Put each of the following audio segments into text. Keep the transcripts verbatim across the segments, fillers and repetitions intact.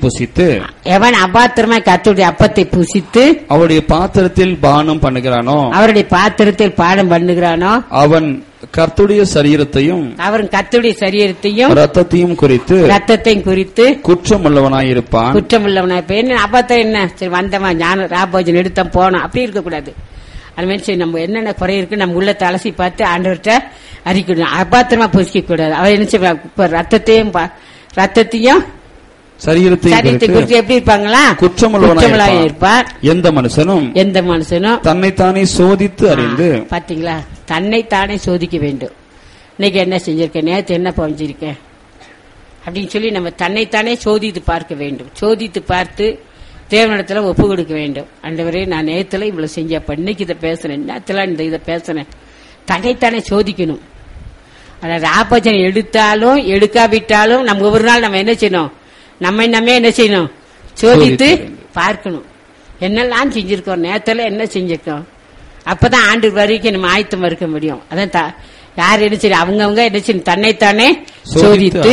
புசித்து எவன் அபாத்திரமாய் கர்த்தருடைய அப்பத்தை புசித்து அவருடைய பாத்திரத்தில் பானம் பண்ணுகிறானோ அவருடைய பாத்திரத்தில் பானம் பண்ணுகிறானோ அவன் கர்த்தருடைய சரீரத்தையும் அவன் கர்த்தருடைய சரீரத்தையும் ரத்தத்தையும் குறித்து ரத்தத்தையும் குறித்து குற்றம் உள்ளவனாயிருப்பான். குற்றம் உள்ளவனா. இப்ப என்ன அபாத்திரம் என்ன, சரி வந்தவா ஞான ராபோஜன் எடுத்தோம் போனோம் அப்படி இருக்கக்கூடாது. அது மாதிரி சரி நம்ம என்னென்ன குறை இருக்கு நம்ம உள்ளத்தை அலசி பார்த்து ஆண்டவர்கிட்ட அறிக்கணும். அபாத்திரமா புசிக்க கூடாது. அவர் என்ன செய்வா, இப்ப ரத்தத்தையும் ரத்தத்தையும் சரீரத்தை குறித்து எப்படி இருப்பாங்களா, குற்றமுள்ளவனாக இருப்பார். எந்த மனுஷனும் எந்த மனுஷனும் தன்னைத்தானே சோதித்து அறிந்து. பாத்தீங்களா, தன்னைத்தானே சோதிக்க வேண்டும். இன்னைக்கு என்ன செஞ்சிருக்கேன், நேற்று என்ன பஞ்சிருக்கேன் அப்படின்னு சொல்லி நம்ம தன்னைத்தானே சோதித்து பார்க்க வேண்டும். சோதித்து பார்த்து தேவனிடத்துல ஒப்பு கொடுக்க வேண்டும். ஆண்டவரே நான் நேத்துல இவ்வளவு செஞ்சப்ப இன்னைக்கு இதை பேசுறேன், நேத்துல இந்த இதை பேசுறேன். தன்னைத்தானே சோதிக்கணும். அதாவது ஆப்போஜனை எடுத்தாலும் எடுக்காவிட்டாலும் நம்ம ஒவ்வொரு நாள் நம்ம என்ன செய்யணும், நம்ம நம்ம என்ன செய்யணும், சோதித்து பார்க்கணும். என்னெல்லாம் செஞ்சிருக்கோம், நேத்துல என்ன செஞ்சிருக்கோம். அப்பதான் ஆண்டு வரைக்கும் நம்ம ஆயத்தம் இருக்க முடியும். அதான் யார் என்ன செய்ய அவங்கவுங்க என்ன செய்யணும், தன்னைத்தானே சோதித்து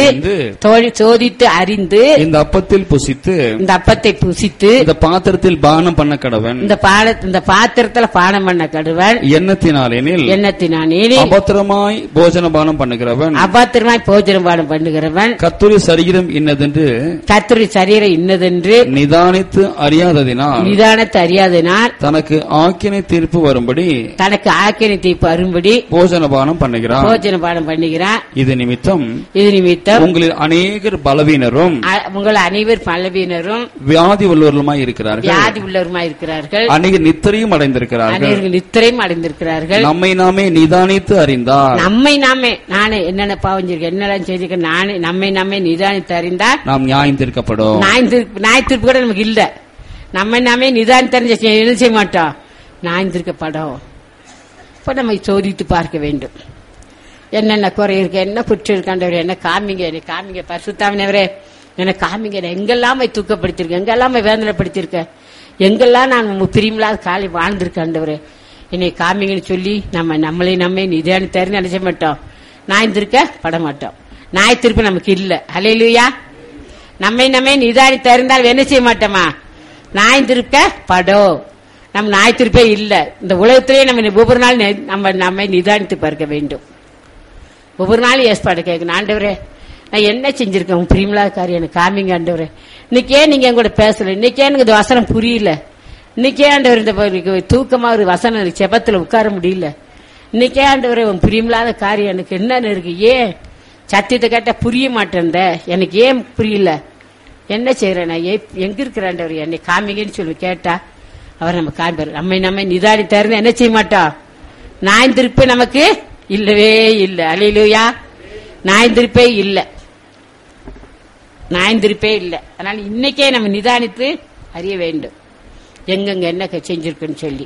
சோதித்து அறிந்து இந்த அப்பத்தில் புசித்து இந்த அப்பத்தை புசித்து இந்த பாத்திரத்தில் பானம் பண்ண கடவன். இந்த இந்த பாத்திரத்துல பானம் பண்ண கடவன். எண்ணத்தினாலேனில் எண்ணத்தினாலேனில் அபத்திரமாய் போஜன பானம் பண்ணுகிறவன் அபத்திரமாய் போஜன பானம் பண்ணுகிறவன் கர்த்தருடைய சரீரம் இன்னதென்று கர்த்தருடைய சரீரம் இன்னதென்று நிதானித்து அறியாததினால் நிதானத்தை அறியாததினால் தனக்கு ஆக்கினை தீர்ப்பு வரும்படி தனக்கு ஆக்கினை தீர்ப்பு வரும்படி போஜன பானம் பண்ணுகிறான் போஜன பானம் பண்ணுகிறான். இது நிமித்தம் இது நிமித்தம் உங்களில் அநேகர் பலவீனரும் உங்கள் அனைவர் பலவீனரும் வியாதி உள்ளவர்களுமாய் இருக்கிறார்கள் வியாதி உள்ளவருமாய் இருக்கிறார்கள். அநேகர் நித்திரையும் அடைந்திருக்கிறார்கள் அநேகர் நித்திரையும் அடைந்திருக்கிறார்கள். நம்மை நாமே நிதானித்து அறிந்தார். நம்மை நாமே நானே என்னென்ன பாவஞ்சிருக்கேன் என்னெல்லாம் செய்திருக்கேன் நானே நம்மை நாமே நிதானித்து அறிந்தார் நாம் நியாயம் தீர்க்கப்படும். நியாய தீர்ப்பு கூட நமக்கு இல்ல. நம்மை நாமே நிதானித்து அறிஞ்ச என்ன செய்ய மாட்டோம், நியாயம் தீர்க்கப்படும். இப்ப நம்ம சோதித்து பார்க்க வேண்டும். என்னென்ன குறை இருக்கு, என்ன குற்றம் இருக்காண்டவர், என்ன காமிங்க, என்ன காமிங்க பரிசுத்தாவினவரே, என்ன காமிங்க, எங்கெல்லாம் தூக்கப்படுத்திருக்க, எங்கெல்லாம் வேதனைப்படுத்திருக்க, எங்கெல்லாம் நான் பிரியமில்லாத காலை வாழ்ந்திருக்காண்டவரே, என்னை காமிங்கன்னு சொல்லி நம்ம நம்மளே நம்ம நிதானித்தாரு நினைச்ச மாட்டோம், நாய்ந்திருக்க பட மாட்டோம். நாய் திருப்பி நமக்கு இல்ல. ஹல்லேலூயா. நம்மை நம்ம நிதானித்தாருந்தால் என்ன செய்ய மாட்டோமா, நாய்ந்திருக்க படம். நம்ம நாய் திருப்பே இல்ல. இந்த உலகத்திலேயே நம்ம ஒவ்வொரு நாள் நம்ம நம்மை நிதானித்து பார்க்க வேண்டும். ஒவ்வொரு நாளும் ஏற்பாடு கேட்கணும். ஆண்டவரே நான் என்ன செஞ்சிருக்கேன், பிரியமில்லாத காரியம் எனக்கு காமிங்க ஆண்டவரே. இன்னைக்கே நீங்க என் கூட பேசல, இன்னைக்கே எனக்கு இந்த வசனம் புரியல, இன்னைக்கே ஆண்டவர் இந்த தூக்கமா ஒரு வசனம் செபத்துல உட்கார முடியல, இன்னைக்கே ஆண்டவரே உன் பிரியமில்லாத காரியம் எனக்கு என்னன்னு இருக்கு, ஏன் சத்தியத்தை கேட்டா புரிய மாட்டேன், எனக்கு ஏன் புரியல, என்ன செய்யறேன், நான் எங்க இருக்கிற ஆண்டவர் என்னை காமிங்கன்னு சொல்லி கேட்டா அவர் நம்ம காண்பார். நம்மை நம்ம நிதானித்தாருன்னு என்ன செய்ய மாட்டோம், நான் திருப்பி நமக்கு இல்லவே இல்லை. அல்லேலூயா. நாயந்திருப்பே இல்ல, நாயந்திருப்பே இல்ல. அதனால இன்னைக்கே நம்ம நிதானித்து அறிய வேண்டும் எங்கெங்க என்ன செஞ்சிருக்குன்னு சொல்லி.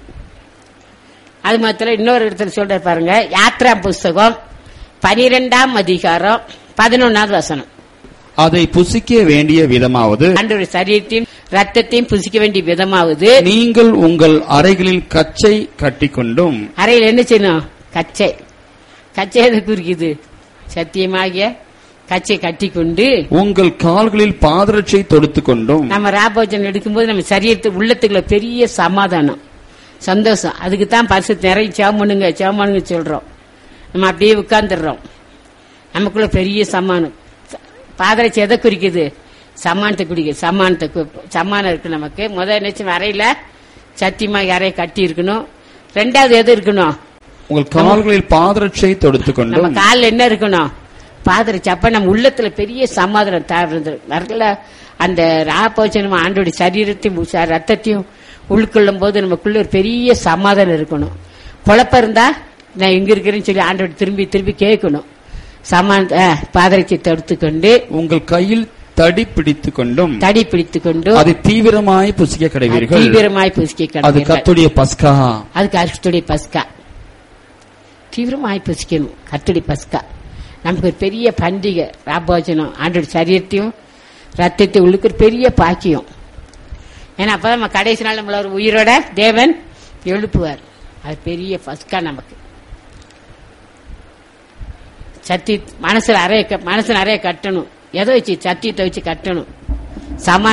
அது மாத்திரம் இன்னொரு இடத்துல சொல்ற பாருங்க, யாத்ரா புஸ்தகம் பனிரெண்டாம் அதிகாரம் பதினொன்னாவது வசனம். அதை புசிக்க வேண்டிய விதமாவது ஆண்டவருடைய சரீரத்தையும் ரத்தத்தையும் புசிக்க வேண்டிய விதமாவது நீங்கள் உங்கள் அறைகளில் கச்சை கட்டிக்கொண்டும். அறையில் என்ன செய்யணும், கச்சை. கச்சை எதை குறிக்குது, சத்தியமாகிய கச்சை கட்டி கொண்டு உங்கள் கால்களில் பாதரட்சை தொடுத்துக் கொண்டும். நம்ம ராபோஜன் எடுக்கும்போது நம்ம சரீரத்து உள்ளத்துக்குள்ள பெரிய சமாதானம் சந்தோஷம். அதுக்கு தான் பரிசுத்த நிறைய சேமனுங்க சேமனுங்க சொல்றோம். நம்ம அப்படியே உட்கார்ந்துடுறோம், நமக்குள்ள பெரிய சமானம். பாதரட்சை எதை குறிக்குது, சமானத்தை குறிக்குது. சமானத்தை சமானம் இருக்கு நமக்கு. முதல் நினைச்சு அறையில சத்தியமாக அறையை கட்டி இருக்கணும். ரெண்டாவது எது இருக்கணும், உங்கள் கால்களில் பாதரட்சை தொடுத்துக் கொண்டு. நம்ம காலில் என்ன இருக்கணும், பாதரட்சை. அப்ப நம்ம உள்ளத்துல பெரிய சமாதானம் தேவை. அந்த ராபோஜனம் ஆண்டோட சரீரத்தையும் ரத்தத்தையும் உள்கொள்ளும் போது நமக்குள்ள ஒரு பெரிய சமாதானம் இருக்கணும். குழப்பம் இருந்தா நான் எங்க இருக்கிறேன்னு சொல்லி ஆண்டோட திரும்பி திரும்பி கேட்கணும். சமான பாதரட்சை தொடுத்துக்கொண்டு உங்கள் கையில் தடி பிடித்துக் கொண்டும் தடி பிடித்துக் கொண்டு அது தீவிரமாய் புசிக்க கிடைவீர்கள். தீவிரமாய் புசிக்க அது கர்த்தருடைய பஸ்கா. அது கர்த்தருடைய பஸ்கா. தீவிரமாய் புசிக்கணும் கர்த்தருடைய பஸ்கா. நமக்கு ஒரு பெரிய பண்டிகை ராபோஜனம். ஆண்டோட சரீரத்தையும் ரத்தத்தை உள்ளுக்கு ஒரு பெரிய பாக்கியம். ஏன்னா அப்பதான் நம்ம கடைசி நாள் நம்மள ஒரு உயிரோட தேவன் எழுப்புவார். அது பெரிய பஸ்கா நமக்கு. சத்தி மனசுல அறைய மனசு நிறைய கட்டணும். எதை வச்சு, சத்தியத்தை வச்சு கட்டணும். சமா